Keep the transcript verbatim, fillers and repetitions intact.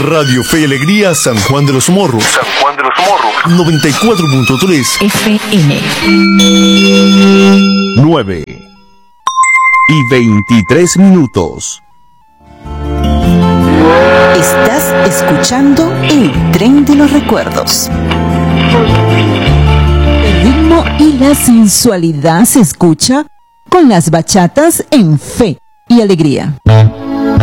Radio Fe y Alegría San Juan de los Morros. San Juan de los Morros. noventa y cuatro punto tres F M. nueve y veintitrés minutos. Estás escuchando El Tren de los Recuerdos. El ritmo y la sensualidad se escucha con las bachatas en Fe y Alegría.